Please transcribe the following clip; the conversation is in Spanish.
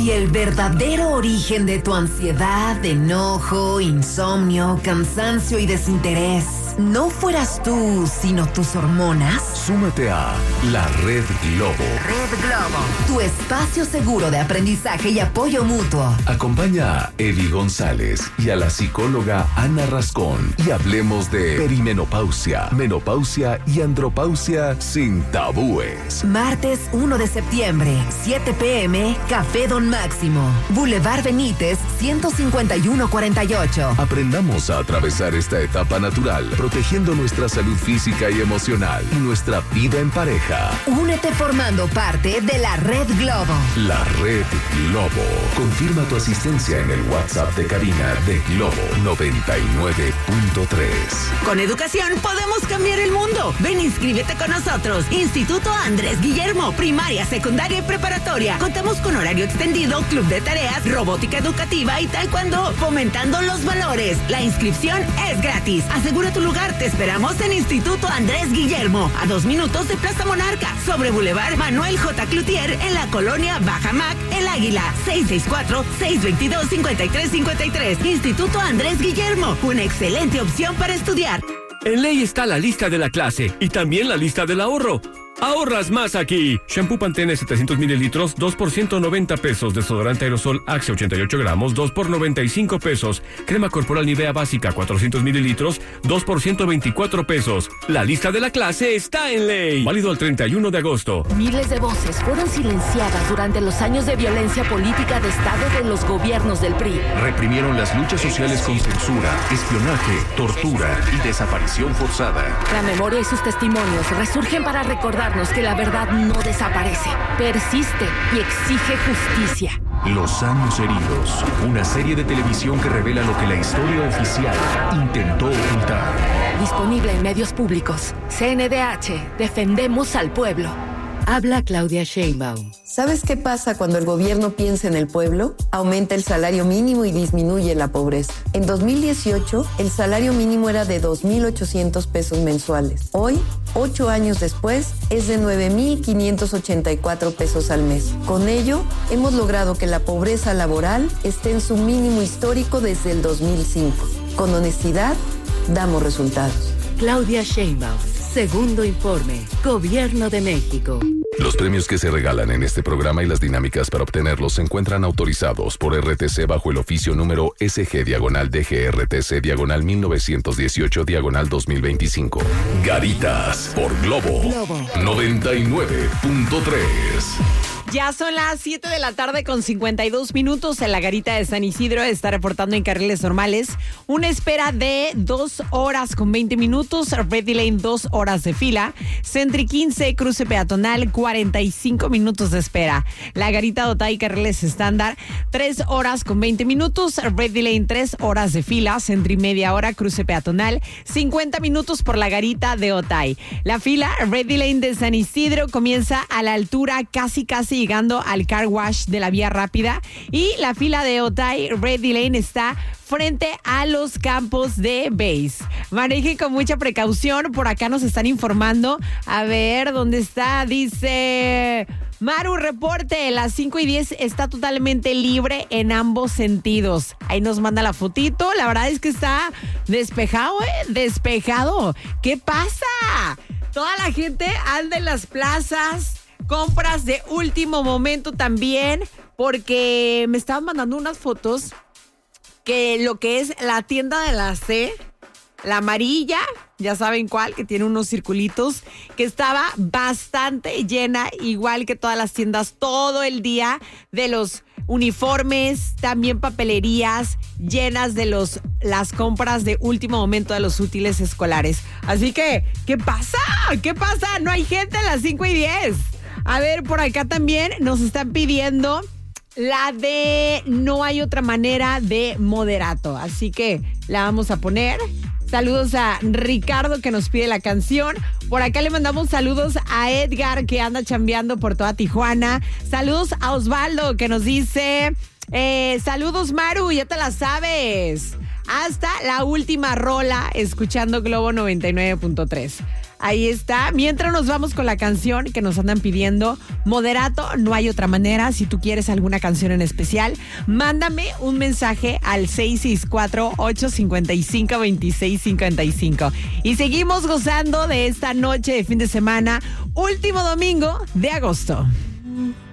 Si el verdadero origen de tu ansiedad, enojo, insomnio, cansancio y desinterés no fueras tú, sino tus hormonas, súmate a la Red Globo. Red Globo, tu espacio seguro de aprendizaje y apoyo mutuo. Acompaña a Eddie González y a la psicóloga Ana Rascón y hablemos de perimenopausia, menopausia y andropausia sin tabúes. Martes 1 de septiembre, 7 p.m., Café Don Máximo, Boulevard Benítez, 15148. Aprendamos a atravesar esta etapa natural, protegiendo nuestra salud física y emocional y nuestra vida en pareja. Únete formando parte de la Red Globo. La Red Globo. Confirma tu asistencia en el WhatsApp de cabina de Globo 99.3. Con educación podemos cambiar el mundo. Ven, inscríbete con nosotros. Instituto Andrés Guillermo, primaria, secundaria y preparatoria. Contamos con horario extendido, club de tareas, robótica educativa y taekwondo, fomentando los valores. La inscripción es gratis. Asegura tu lugar. Te esperamos en Instituto Andrés Guillermo, a 2 minutos de Plaza Monarca, sobre Boulevard Manuel J. Cloutier, en la colonia Bajamac, El Águila. 664-622-5353. Instituto Andrés Guillermo, una excelente opción para estudiar. En ley está la lista de la clase y también la lista del ahorro. ¡Ahorras más aquí! Shampoo Pantene 700 mililitros, 2 por 190 pesos. Desodorante aerosol Axe 88 gramos, 2 por 95 pesos. Crema corporal Nivea básica 400 mililitros, 2 por 124 pesos. La lista de la clase está en ley. Válido al 31 de agosto. Miles de voces fueron silenciadas durante los años de violencia política de Estado de los gobiernos del PRI. Reprimieron las luchas sociales con censura, espionaje, tortura y desaparición forzada. La memoria y sus testimonios resurgen para recordarnos que la verdad no desaparece, persiste y exige justicia. Los años heridos, una serie de televisión que revela lo que la historia oficial intentó ocultar. Disponible en medios públicos. CNDH, defendemos al pueblo. Habla Claudia Sheinbaum. ¿Sabes qué pasa cuando el gobierno piensa en el pueblo? Aumenta el salario mínimo y disminuye la pobreza. En 2018, el salario mínimo era de 2,800 pesos mensuales. Hoy, 8 años después, es de 9,584 pesos al mes. Con ello, hemos logrado que la pobreza laboral esté en su mínimo histórico desde el 2005. Con honestidad, damos resultados. Claudia Sheinbaum. Segundo informe, Gobierno de México. Los premios que se regalan en este programa y las dinámicas para obtenerlos se encuentran autorizados por RTC bajo el oficio número SG-DGRTC-1918-2025. Garitas por Globo 99.3. Ya son las 7 de la tarde con 52 minutos. En la Garita de San Isidro está reportando en carriles normales una espera de 2 horas con 20 minutos. Ready Lane, 2 horas de fila. Centri 15, cruce peatonal, 45 minutos de espera. La Garita de Otay, carriles estándar, 3 horas con 20 minutos. Ready Lane, 3 horas de fila. Centri media hora, cruce peatonal, 50 minutos por la Garita de Otay. La fila Ready Lane de San Isidro comienza a la altura casi llegando al car wash de la vía rápida, y la fila de Otay Ready Lane está frente a los campos de base. Manejen con mucha precaución. Por acá nos están informando. A ver, ¿dónde está? Dice Maru, reporte, las 5:10 está totalmente libre en ambos sentidos. Ahí nos manda la fotito. La verdad es que está despejado, despejado. ¿Qué pasa? Toda la gente anda en las plazas. Compras de último momento también, porque me estaban mandando unas fotos que lo que es la tienda de la C, la amarilla, ya saben cuál, que tiene unos circulitos, que estaba bastante llena, igual que todas las tiendas, todo el día, de los uniformes, también papelerías llenas de las compras de último momento de los útiles escolares. Así que, ¿qué pasa? ¿Qué pasa? No hay gente a las 5:10. A ver, por acá también nos están pidiendo la de No hay otra manera de Moderato. Así que la vamos a poner. Saludos a Ricardo, que nos pide la canción. Por acá le mandamos saludos a Edgar, que anda chambeando por toda Tijuana. Saludos a Osvaldo, que nos dice... saludos, Maru, ya te la sabes. Hasta la última rola, escuchando Globo 99.3. Ahí está. Mientras nos vamos con la canción que nos andan pidiendo, Moderato, No Hay Otra Manera. Si tú quieres alguna canción en especial, mándame un mensaje al 664-855-2655. Y seguimos gozando de esta noche de fin de semana, último domingo de agosto.